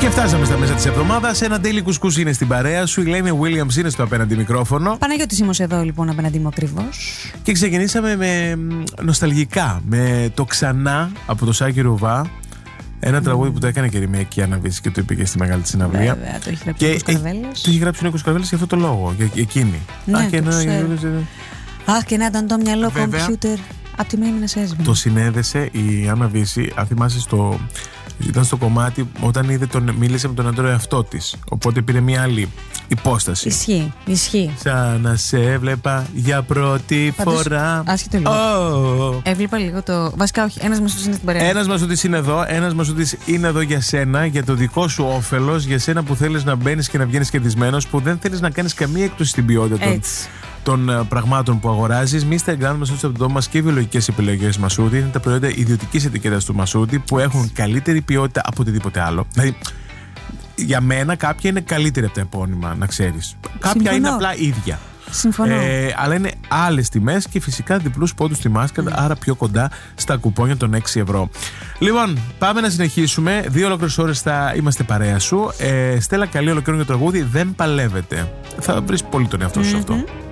Και φτάσαμε στα μέσα της εβδομάδας. Ένα daily κουσκούς είναι στην παρέα σου. Η Λένε Williams είναι στο απέναντι μικρόφωνο. Παναγιώτης Σίμος εδώ λοιπόν απέναντί μου ακριβώς. Και ξεκινήσαμε με νοσταλγικά. Με το Ξανά από το Σάκη Ρουβά. Ένα τραγούδι που το έκανε και remake και αναβήσει και το είπε και στη μεγάλη της συναυλία. Βέβαια, το έχει γράψει ο Νίκος Καρβέλας. Το έχει γράψει ο Νίκος Καρβέλας για αυτό το λόγο. Για εκείνη. Ναι, αχ, και να ήταν το μυαλό κομπιούτερ. Απ' τη μήνυ να σε έσβηνε. Το συνέδεσε η Άννα Βύση, αν θυμάσαι, ήταν στο κομμάτι όταν μίλησε με τον άντρα εαυτό της. Οπότε πήρε μια άλλη υπόσταση. Ισχύει. Σαν να σε έβλεπα για πρώτη φορά. Άσχετο λίγο. Έβλεπα λίγο το. Βασικά, όχι. Ένας Μασούτης είναι στην παρέα. Ένας Μασούτης είναι εδώ. Ένας Μασούτης είναι εδώ για σένα, για το δικό σου όφελος, για σένα που θέλεις να μπαίνεις και να βγαίνεις κερδισμένος, που δεν θέλεις να κάνεις καμία έκπτωση στην ποιότητα των πραγμάτων που αγοράζεις. Mr. Grand Μασούτης από το δώμα μας και βιολογικές επιλογές Μασούτη. Είναι τα προϊόντα ιδιωτικής ετικέτας του Μασούτη που έχουν καλύτερη ποιότητα από οτιδήποτε άλλο. Δηλαδή, για μένα κάποια είναι καλύτερη από τα επώνυμα, να ξέρεις. Κάποια είναι απλά ίδια. Συμφωνώ. Αλλά είναι άλλες τιμές και φυσικά διπλούς πόντους στη μάσκα, άρα πιο κοντά στα κουπόνια των 6 ευρώ. Λοιπόν, πάμε να συνεχίσουμε. 2 ολόκληρες ώρες θα είμαστε παρέα σου. Στέλλα, καλή ολοκληρώνει το τραγούδι. Δεν παλεύετε. Θα βρεις πολύ τον εαυτό σου αυτό.